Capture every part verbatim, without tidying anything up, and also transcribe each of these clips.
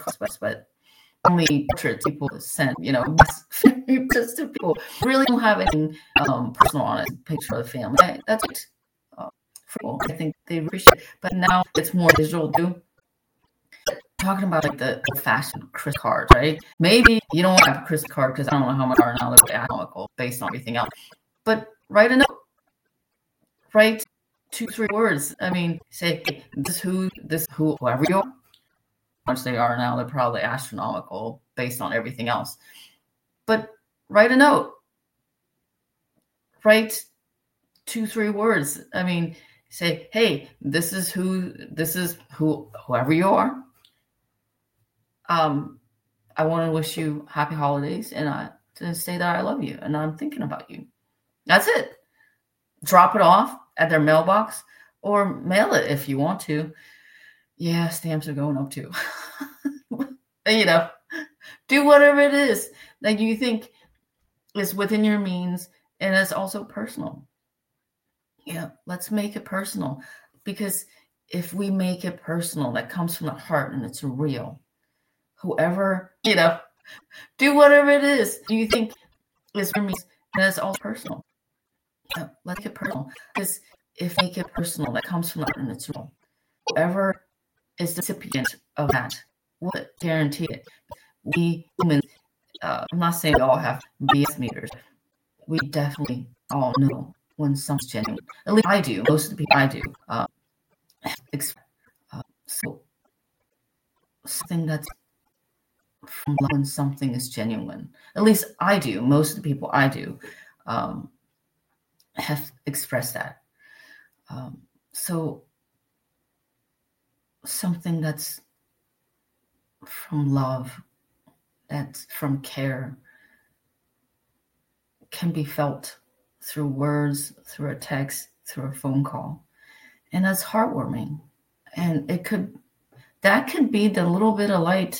cards, but only portraits people send, you know, just to people really don't have anything um, personal on it. Picture of the family. I, that's it. Uh, for people. I think they appreciate it. But now it's more digital too. Talking about like the old-fashioned Christmas cards, right? Maybe you don't want to have a Christmas card because I don't know how much are now they're astronomical based on everything else. But write a note. Write two, three words. I mean, say hey, this who this who whoever you are. How much they are now, they're probably astronomical based on everything else. But write a note. Write two, three words. I mean, say, hey, this is who this is who whoever you are. Um, I want to wish you happy holidays and I to say that I love you and I'm thinking about you. That's it. Drop it off at their mailbox or mail it if you want to. Yeah, stamps are going up too. You know, do whatever it is that you think is within your means and it's also personal. Yeah, let's make it personal because if we make it personal, that comes from the heart and it's real. Whoever, you know, do whatever it is you think is for me, and it's all personal. Yeah, let's make it personal. Because if we make it personal, that comes from the heart and it's real. Whoever is the recipient of that, will guarantee it. We humans, uh, I'm not saying we all have B S meters. We definitely all know when something's genuine. At least I do. Most of the people I do. Uh, uh, so something that's from love when something is genuine. At least I do. Most of the people I do um, have expressed that. Um, so something that's from love, that's from care, can be felt through words, through a text, through a phone call. And that's heartwarming. And it could, that could be the little bit of light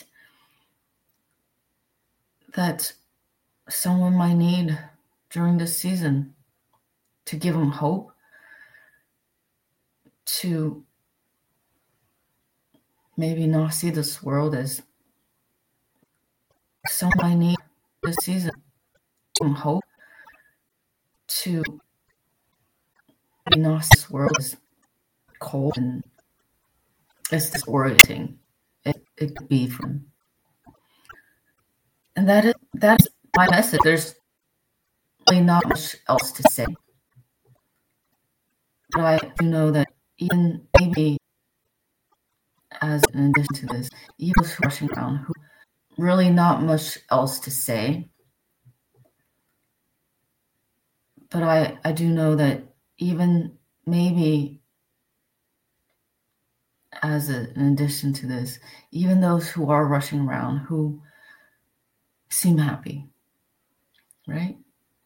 that someone might need during this season to give them hope, to maybe not see this world as someone might need this season, give them hope, to not see this world as cold and it's disorienting. It, it could be from. And that is that's my message. There's really not much else to say. But I do know that even maybe as an addition to this, even those who are rushing around who really not much else to say. But I, I do know that even maybe as a, an addition to this, even those who are rushing around who seem happy, right?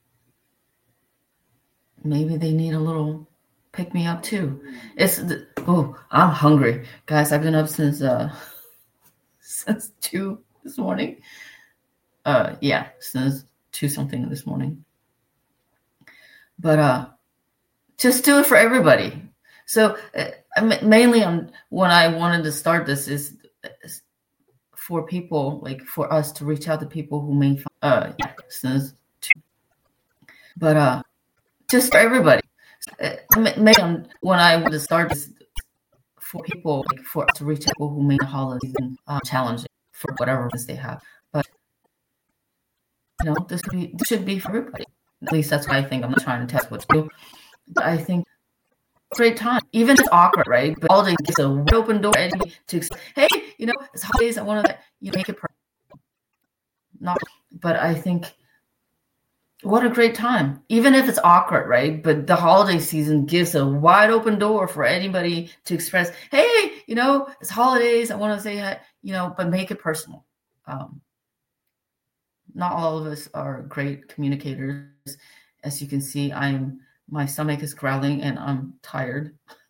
Maybe they need a little pick me up too. It's the, oh, I'm hungry, guys. I've been up since uh since two this morning. Uh, yeah, since two something this morning. But uh, just do it for everybody. So uh, mainly, on when I wanted to start this is. is for people, like for us to reach out to people who may, uh, yeah, since, but uh, just for everybody. Maybe when I want to start this, for people, like for us to reach out to people who make the holiday season uh, challenging for whatever reasons they have. But you know, this could be, this should be for everybody. At least that's what I think. I'm not trying to test what to do, but I think. Great time, even if it's awkward, right? But all gives a wide open door to hey, you know, it's holidays. I want to, you know, make it perfect. Not, but I think what a great time, even if it's awkward, right? But the holiday season gives a wide open door for anybody to express, hey, you know, it's holidays. I want to say, you know, but make it personal. Um, not all of us are great communicators, as you can see. I'm. My stomach is growling and I'm tired.